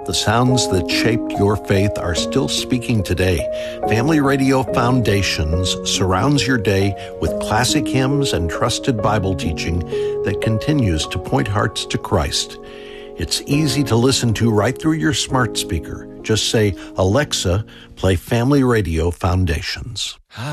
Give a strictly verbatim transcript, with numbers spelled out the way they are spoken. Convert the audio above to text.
The sounds that shaped your faith are still speaking today. Family Radio Foundations surrounds your day with classic hymns and trusted Bible teaching that continues to point hearts to Christ. It's easy to listen to right through your smart speaker. Just say, Alexa, play Family Radio Foundations.